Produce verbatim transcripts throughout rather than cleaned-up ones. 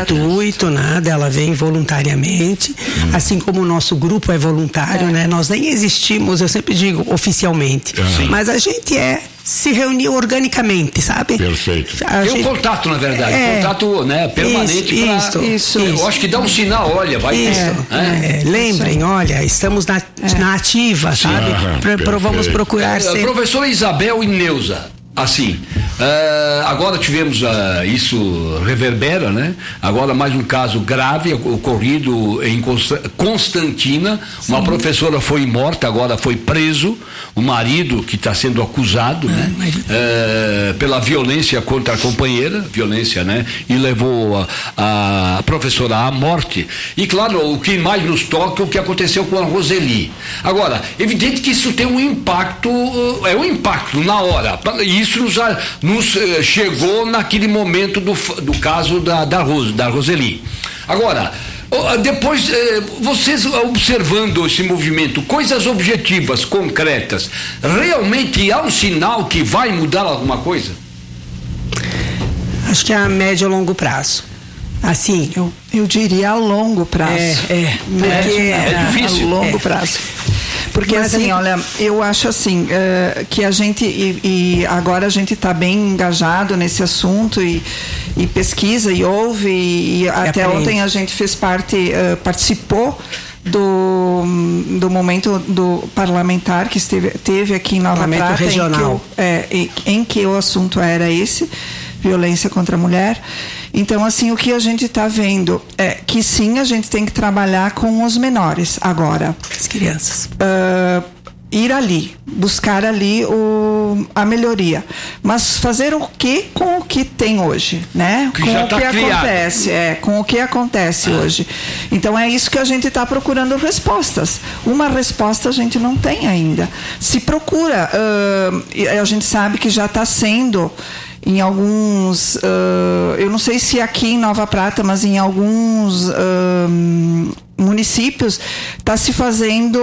gratuito, nada, ela vem voluntariamente, hum. assim como o nosso grupo é voluntário, é. né? Nós nem existimos, eu sempre digo, oficialmente, é. mas a gente é se reuniu organicamente, sabe? Perfeito. A Tem gente... um contato, na verdade, é, contato, né, permanente. Isso, pra... isso, isso. Eu acho que dá um sinal, olha, vai isso, ter. É, é, lembrem, olha, estamos na, é. na ativa, Sim, sabe? aham, Pro, pro, vamos procurar é, ser... Professora Isabel e Neuza, assim, uh, agora tivemos uh, isso reverbera, né? Agora mais um caso grave ocorrido em Constantina. Sim. Uma professora foi morta, agora foi preso o marido que está sendo acusado, ah, né? Uh, pela violência contra a companheira, violência, né? E levou a, a professora à morte. E claro, o que mais nos toca é o que aconteceu com a Roseli. Agora, evidente que isso tem um impacto, é um impacto na hora. Isso Isso nos, nos eh, chegou naquele momento do, do caso da, da, Rose, da Roseli. Agora, depois, eh, vocês observando esse movimento, coisas objetivas, concretas, realmente há um sinal que vai mudar alguma coisa? Acho que é a médio e longo prazo. Assim, eu, eu diria a longo prazo. É, é, porque é, é difícil. A longo é. prazo. Porque Mas assim, gente... olha, eu acho assim, uh, que a gente, e, e agora a gente está bem engajado nesse assunto e, e pesquisa e ouve, e, e até aprende. Ontem a gente fez parte, uh, participou do, do momento do parlamentar que esteve, teve aqui em Nova Prata, regional. Em, que o, é, em que o assunto era esse, violência contra a mulher. Então, assim, o que a gente está vendo é que sim, a gente tem que trabalhar com os menores agora. As crianças. Uh, ir ali, buscar ali o, a melhoria. Mas fazer o que com o que tem hoje, né? Que com já o tá que criado. acontece, é, com o que acontece ah. hoje. Então é isso que a gente está procurando respostas. Uma resposta a gente não tem ainda. Se procura, uh, a gente sabe que já está sendo em alguns, uh, eu não sei se aqui em Nova Prata, mas em alguns uh, municípios está se fazendo,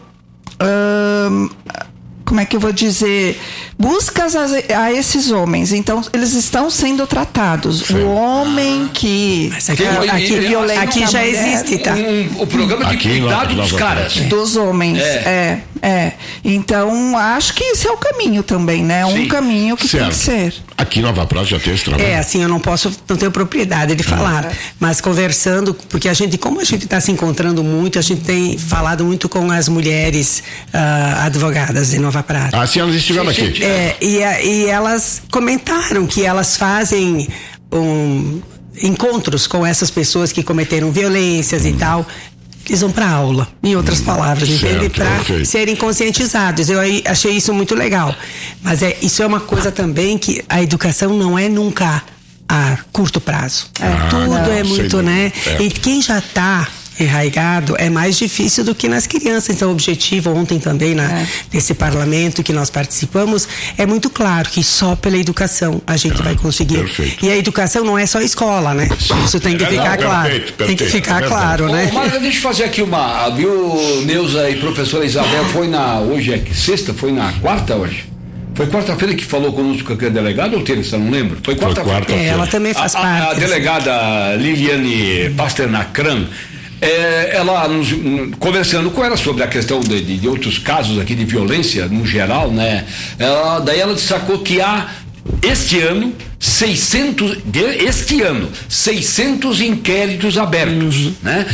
uh, como é que eu vou dizer, buscas a, a esses homens. Então eles estão sendo tratados. Sim. O homem que mas aqui, aqui, aqui, violenta aqui já mulher, existe, tá? Um, o programa de aqui, cuidado dos caras, é. dos homens, é. é, é. Então acho que esse é o caminho também, né? Sim. Um caminho que certo. Tem que ser. Aqui em Nova Prata já tem esse trabalho. É, assim, eu não posso, não tenho propriedade de falar, é. mas conversando, porque a gente, como a gente está se encontrando muito, a gente tem falado muito com as mulheres uh, advogadas de Nova Prata. Ah, sim, elas estiveram sim, aqui. É, e, e elas comentaram que elas fazem um, encontros com essas pessoas que cometeram violências hum. e tal. Eles vão para aula, em outras palavras, entende? Para serem conscientizados. Eu achei isso muito legal. Mas é, isso é uma coisa também que a educação não é nunca a curto prazo. É, ah, tudo não, é muito, né? É. E quem já está enraigado é mais difícil do que nas crianças. Então o objetivo ontem também na, é. nesse parlamento que nós participamos é muito claro que só pela educação a gente ah, vai conseguir. Perfeito. E a educação não é só escola, né? Isso tem que é, ficar não, claro. Perfeito, perfeito, tem que ficar é claro, né? Ô, Marga, deixa eu fazer aqui uma, viu, Neuza e professora Isabel, foi na, hoje é sexta, foi na quarta hoje? Foi quarta-feira que falou conosco com a delegada ou terça, não lembro? Foi quarta-feira. Quarta é, ela também faz a, parte. A, a delegada Liliane Pasternacran, É, ela nos, conversando com ela sobre a questão de, de, de outros casos aqui de violência no geral, né? Ela, daí ela destacou que há este ano seiscentos de, este ano seiscentos inquéritos abertos, uhum. né?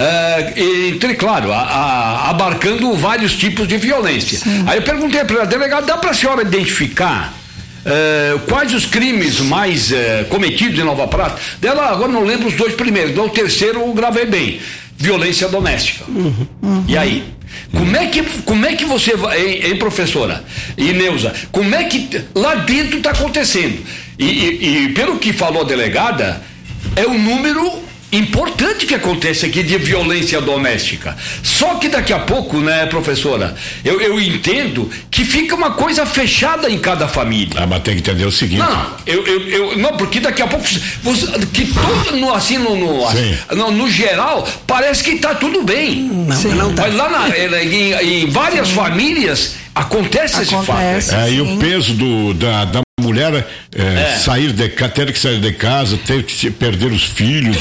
É, entre, claro, a, a, abarcando vários tipos de violência. Sim. Aí eu perguntei para a delegada, dá para a senhora identificar Uh, quais os crimes mais uh, cometidos em Nova Prata? Dela, agora não lembro os dois primeiros, o terceiro eu gravei bem, violência doméstica. Uhum, uhum. E aí? Como é que, como é que você vai, hein, hein, professora e Neuza, como é que lá dentro está acontecendo? E, e, e pelo que falou a delegada, é um número importante que acontece aqui de violência doméstica. Só que daqui a pouco, né, professora, eu, eu entendo que fica uma coisa fechada em cada família. Ah, mas tem que entender o seguinte. Não, eu, eu, eu não, porque daqui a pouco você, que todo no, assim no no, assim, no no geral parece que está tudo bem. Não, sim, não tá. Mas lá na, em, em várias sim. famílias acontece, acontece esse fato. É, e o peso do da, da mulher é, é. sair de ter que sair de casa, ter que perder os filhos.